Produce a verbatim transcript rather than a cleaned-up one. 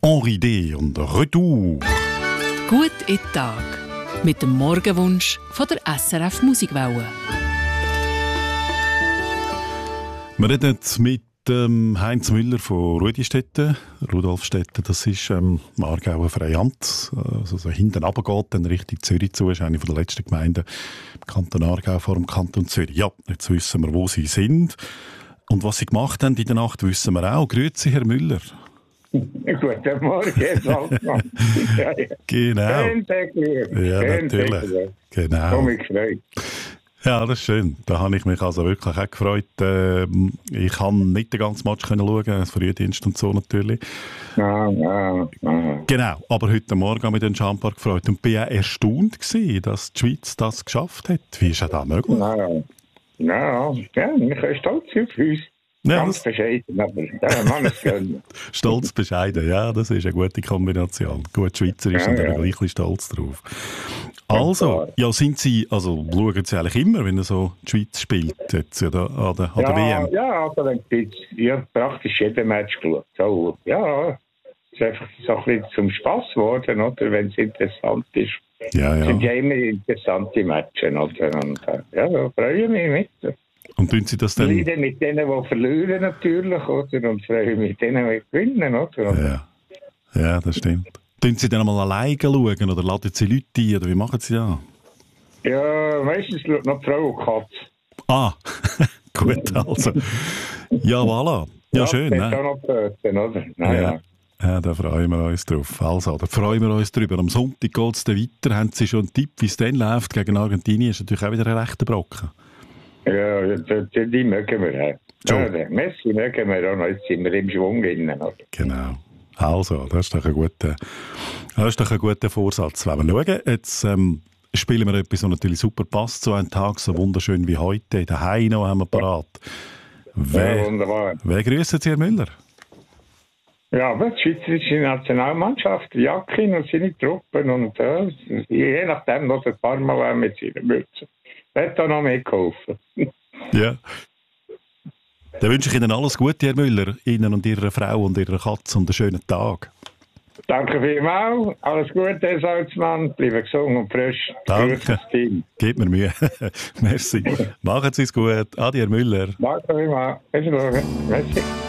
Henri D. und Retour. Gut in den Tag. Mit dem Morgenwunsch von der S R F Musikwelle. Wir reden jetzt mit ähm, Heinz Müller von Rudistetten, Rudolfstetten. Das ist ähm, im Aargauer Freiamt. Also so hinten runtergeht, dann Richtung Zürich zu. Das ist eine der letzten Gemeinden im Kanton Aargau vor dem Kanton Zürich. Ja, jetzt wissen wir, wo sie sind. Und was sie gemacht haben in der Nacht, wissen wir auch. Grüezi, Herr Müller. Guten Morgen, Waldmann. Ja, ja. Genau. Schön, sehr lieb. Ja, Schön, natürlich. sehr lieb. Genau. Komm, ich freue. Ja, das ist schön. Da habe ich mich also wirklich auch gefreut. Ähm, ich kann nicht den ganzen Match können schauen, das Frühdienst und so natürlich. Ja, ja, ja. Genau, aber heute Morgen habe ich mich den Schampark gefreut und bin auch erstaunt gewesen, dass die Schweiz das geschafft hat. Wie ist das möglich? Ja, ja, ja, ich bin stolz auf uns. Ja, Ganz das, bescheiden, aber der Mann ist gönnen. stolz, bescheiden, ja, das ist eine gute Kombination. Gut Schweizerisch Ja, und ja. dann gleich ein bisschen stolz drauf. Also, ja, sind Sie, also schauen Sie eigentlich immer, wenn er so die Schweiz spielt, jetzt ja, da, an der, an der W Ja, M? ja, also dann gibt's, ich habe praktisch jeden Match geschaut. So, ja, es ist einfach so ein bisschen zum Spass geworden, oder, wenn es interessant ist. Ja, Es sind ja ja. immer interessante Matches, oder? Und, äh, ja, da freue ich mich mit. Und tun Sie das dann... Leiden mit denen, die verlieren natürlich, oder? Und freue mich mit denen, die gewinnen, oder? Und Ja, ja, das stimmt. Tun Sie dann einmal alleine schauen oder laden Sie Leute ein, oder wie machen Sie das? ja, meistens schaut noch die Frau und die Katze. Ah, gut, also. Ja, voilà. Ja, schön, das ist ne? auch noch Böten, oder? Naja. Ja. Ja, da freuen wir uns drauf. Also, da freuen wir uns drüber. Am Sonntag geht es dann weiter. Haben Sie schon einen Tipp, wie es dann läuft? Gegen Argentinien ist natürlich auch wieder ein rechter Brocken. Ja, die, die, die mögen wir auch. Schon. Ja, den Messi mögen wir auch noch. Jetzt sind wir im Schwung innen, oder? Genau. Also, das ist doch ein guter, das ist doch ein guter Vorsatz. Wenn wir schauen, jetzt ähm, spielen wir etwas, was natürlich super passt. So ein Tag, so wunderschön wie heute. In der Heino haben wir parat. Ja, Wer, wunderbar. wer grüßt Sie, Herr Müller? Ja, aber die schweizerische Nationalmannschaft, Jakin und seine Truppen und äh, je nachdem noch ein paar Mal auch mit seiner Mütze. Er hat da noch mehr geholfen. Ja. Dann wünsche ich Ihnen alles Gute, Herr Müller, Ihnen und Ihrer Frau und Ihrer Katze und einen schönen Tag. Danke vielmals. Alles Gute, Herr Salzmann. Bleiben gesund und frisch. Danke. Grüß das Team. Gebt mir Mühe. Merci. Machen Sie es gut. Adi, Herr Müller. Danke vielmals. Bis morgen. Merci.